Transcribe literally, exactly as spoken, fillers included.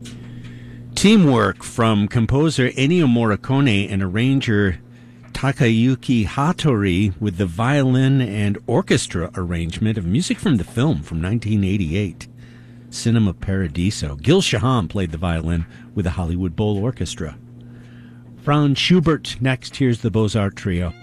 Teamwork from composer Ennio Morricone and arranger Takayuki Hattori with the violin and orchestra arrangement of music from the film from nineteen eighty-eight, Cinema Paradiso. Gil Shaham played the violin with the Hollywood Bowl Orchestra. Franz Schubert next. Here's the Beaux-Arts Trio.